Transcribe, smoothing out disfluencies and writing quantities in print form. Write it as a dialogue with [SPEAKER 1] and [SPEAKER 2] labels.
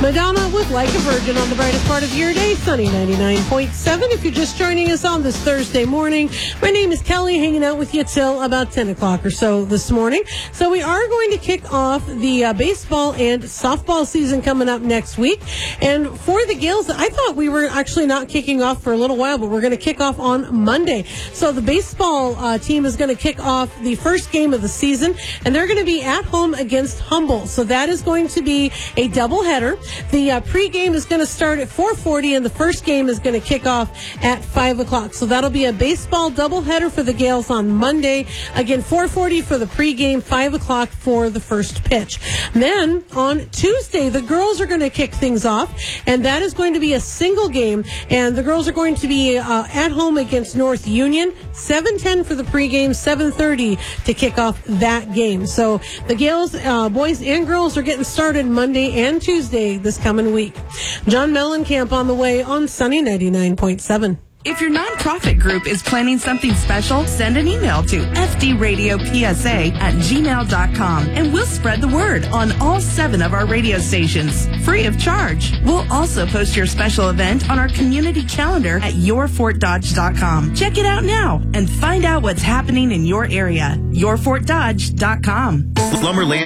[SPEAKER 1] Madonna with Like a Virgin on the brightest part of your day, sunny 99.7. If you're just joining us on this Thursday morning, my name is Kelly, hanging out with you till about 10 o'clock or so this morning. So we are going to kick off the baseball and softball season coming up next week. And for the Gales, I thought we were actually not kicking off for a little while, but we're going to kick off on Monday. So the baseball team is going to kick off the first game of the season, and they're going to be at home against Humboldt. So that is going to be a doubleheader. The pregame is going to start at 4:40, and the first game is going to kick off at 5 o'clock. So that'll be a baseball doubleheader for the Gales on Monday. Again, 4:40 for the pregame, 5 o'clock for the first pitch. Then on Tuesday, the girls are going to kick things off, and that is going to be a single game. And the girls are going to be at home against North Union, 7:10 for the pregame, 7:30 to kick off that game. So the Gales, boys and girls, are getting started Monday and Tuesday this coming week. John Mellencamp on the way on Sunny 99.7.
[SPEAKER 2] If your nonprofit group is planning something special, send an email to fdradiopsa@gmail.com and we'll spread the word on all 7 of our radio stations, free of charge. We'll also post your special event on our community calendar at yourfortdodge.com. Check it out now and find out what's happening in your area. yourfortdodge.com.
[SPEAKER 3] Lumberland.